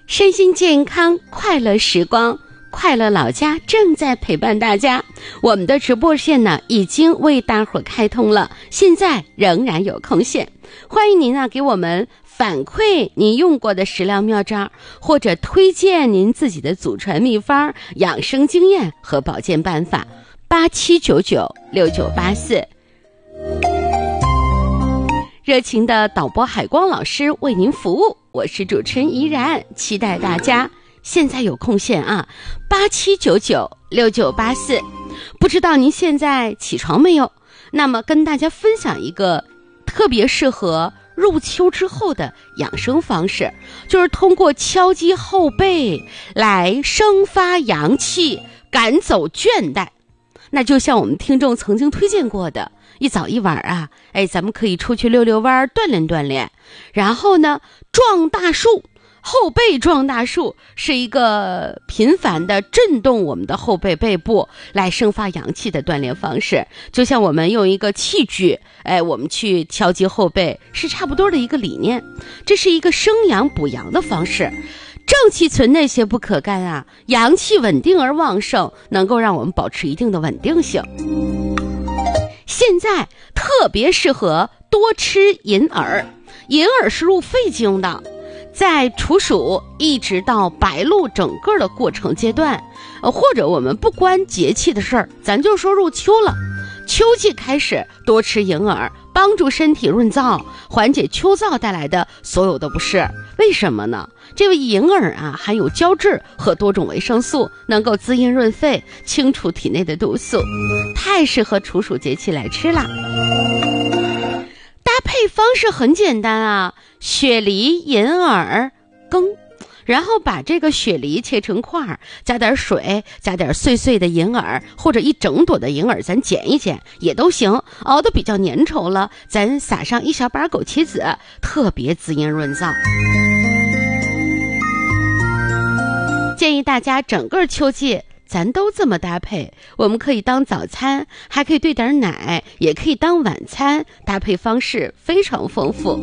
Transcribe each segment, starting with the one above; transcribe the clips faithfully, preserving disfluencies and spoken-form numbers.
身心健康，快乐时光，快乐老家正在陪伴大家。我们的直播线呢已经为大伙开通了，现在仍然有空闲，欢迎您呢给我们反馈您用过的食疗妙招，或者推荐您自己的祖传秘方、养生经验和保健办法。八七九九六九八四。热情的导播海光老师为您服务，我是主持人怡然，期待大家现在有空闲啊，八七九九六九八四。不知道您现在起床没有？那么跟大家分享一个特别适合入秋之后的养生方式，就是通过敲击后背来生发阳气，赶走倦怠。那就像我们听众曾经推荐过的，一早一晚啊，哎，咱们可以出去溜溜弯，锻炼锻炼。然后呢，撞大树，后背撞大树是一个频繁的震动我们的后背背部来生发阳气的锻炼方式。就像我们用一个器具，哎，我们去敲击后背，是差不多的一个理念。这是一个生阳补阳的方式。正气存内，邪不可干啊！阳气稳定而旺盛，能够让我们保持一定的稳定性。现在特别适合多吃银耳，银耳是入肺经的，在处暑一直到白露整个的过程阶段，呃，或者我们不关节气的事儿，咱就说入秋了，秋季开始多吃银耳，帮助身体润燥，缓解秋燥带来的所有的不适。为什么呢？这位银耳啊，含有胶质和多种维生素，能够滋阴润肺，清除体内的毒素，太适合处暑节气来吃啦。搭配方式很简单啊，雪梨、银耳、羹，然后把这个雪梨切成块，加点水，加点碎碎的银耳，或者一整朵的银耳咱剪一剪也都行，熬得比较粘稠了，咱撒上一小把枸杞子，特别滋阴润燥。建议大家整个秋季咱都这么搭配，我们可以当早餐，还可以兑点奶，也可以当晚餐，搭配方式非常丰富。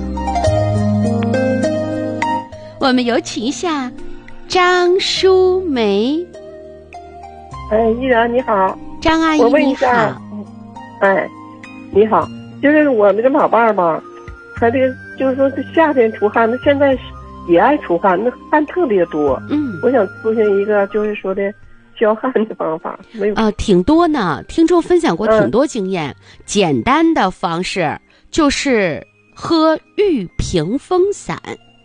我们有请一下张淑梅。 哎，依然你好。 张阿姨我问一你下好。 哎，你好，就是我那个老伴儿吧，他这个就是说是夏天出汗，那现在也爱出汗，那汗特别多。 嗯， 我想咨询一个就是说的消汗的方法，没有？ 呃，挺多呢，听众分享过挺多经验。嗯、简单的方式就是喝玉屏风散，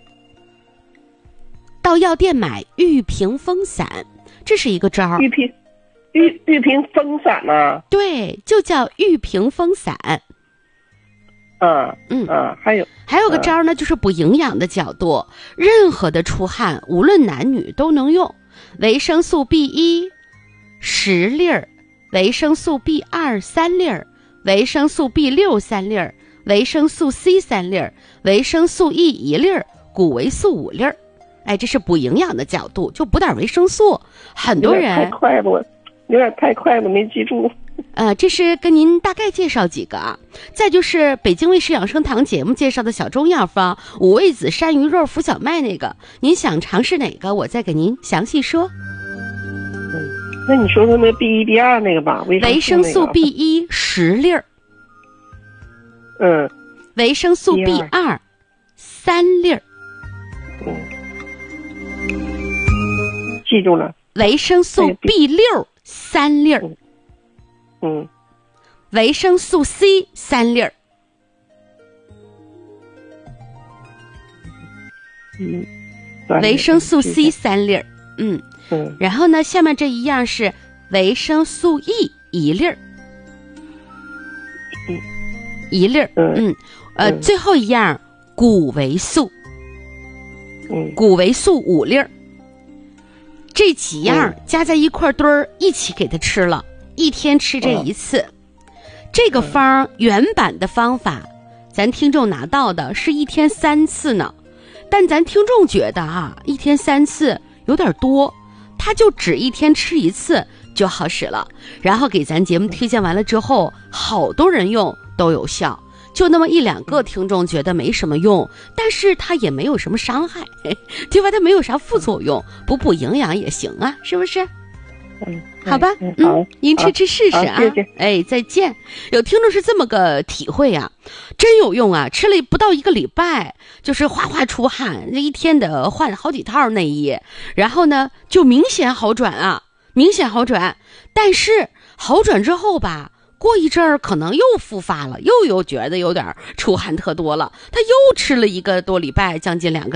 到药店买玉屏风散，这是一个招。 玉屏玉玉屏风散啊？ 对，就叫玉屏风散。 啊， 嗯啊，还有还有个招呢，啊、就是补营养的角度，任何的出汗，无论男女都能用。维生素 B 一 十粒儿，维生素 B 二 三粒儿，维生素 B 六 三粒儿，维生素 C 三粒儿，维生素 E 一粒儿，谷维素五粒儿。哎，这是补营养的角度，就补点维生素。很多人太快了，我有点太快了，没记住。 呃，这是跟您大概介绍几个啊。再就是北京卫视养生堂节目介绍的小中药方五味子山芋肉浮小麦那个，您想尝试哪个，我再给您详细说。 嗯，那你说说那 B 一 B 二那个吧，维生素、那个、 维生素 B 一 十粒儿， 嗯， 维生素 B 二 三粒儿， 嗯，记住了。 维生素 B 六 三粒儿。 嗯， 维生素 C 三粒儿， 嗯， 维生素 C 三粒儿，嗯嗯，然后呢，下面这一样是维生素 E 一粒儿， 嗯， 一粒儿，嗯，呃， 嗯最后一样谷维素， 嗯， 谷维素五粒儿，这几样加在一块堆儿，一起给它吃了。一天吃这一次，嗯、这个方原版的方法，咱听众拿到的是一天三次呢，但咱听众觉得啊，一天三次有点多，他就只一天吃一次就好使了。然后给咱节目推荐完了之后，好多人用都有效。 就那么一两个听众觉得没什么用，但是它也没有什么伤害，对吧？它没有啥副作用，补补营养也行啊，是不是？ 嗯， 好吧， 嗯， 嗯好， 您吃吃试试啊。 谢谢。 哎，再见。有听众是这么个体会啊，真有用啊！吃了不到一个礼拜，就是哗哗出汗，这一天得换好几套内衣，然后呢就明显好转啊，明显好转。但是好转之后吧，过一阵儿可能又复发了，又又觉得有点出汗特多了，他又吃了一个多礼拜，将近两个